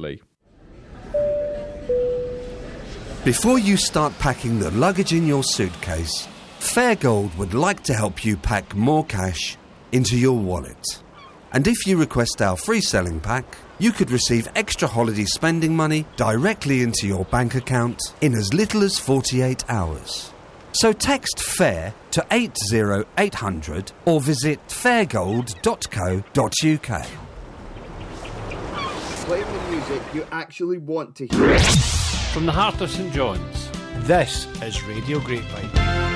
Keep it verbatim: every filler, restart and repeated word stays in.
safely. Before you start packing the luggage in your suitcase, Fairgold would like to help you pack more cash into your wallet. And if you request our free selling pack, you could receive extra holiday spending money directly into your bank account in as little as forty-eight hours. So text FAIR to eight zero eight hundred or visit fairgold dot co dot uk. Play the music you actually want to hear. From the heart of St John's, this is Radio Grapevine.